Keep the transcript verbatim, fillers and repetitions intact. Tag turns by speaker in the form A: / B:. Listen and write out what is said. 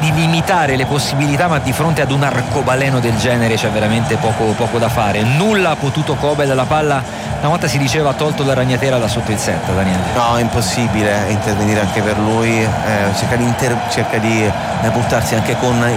A: di limitare le possibilità, ma di fronte ad un arcobaleno del genere c'è veramente poco, poco da fare. Nulla ha potuto Kobel, la palla una volta si diceva ha tolto la ragnatela da sotto il set, Daniele.
B: No, è impossibile intervenire anche per lui, eh, cerca di, inter- cerca di eh, buttarsi anche con